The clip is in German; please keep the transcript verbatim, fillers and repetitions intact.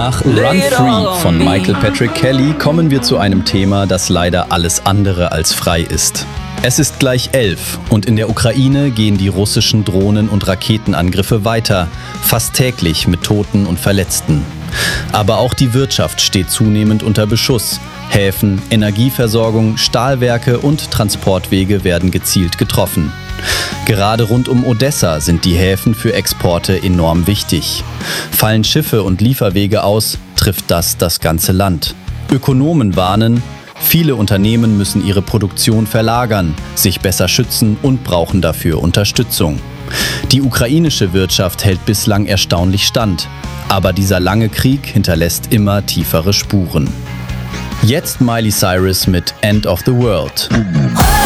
Nach Run Free von Michael Patrick Kelly kommen wir zu einem Thema, das leider alles andere als frei ist. Es ist gleich elf und in der Ukraine gehen die russischen Drohnen- und Raketenangriffe weiter, fast täglich mit Toten und Verletzten. Aber auch die Wirtschaft steht zunehmend unter Beschuss. Häfen, Energieversorgung, Stahlwerke und Transportwege werden gezielt getroffen. Gerade rund um Odessa sind die Häfen für Exporte enorm wichtig. Fallen Schiffe und Lieferwege aus, trifft das das ganze Land. Ökonomen warnen, viele Unternehmen müssen ihre Produktion verlagern, sich besser schützen und brauchen dafür Unterstützung. Die ukrainische Wirtschaft hält bislang erstaunlich stand, aber dieser lange Krieg hinterlässt immer tiefere Spuren. Jetzt Miley Cyrus mit End of the World.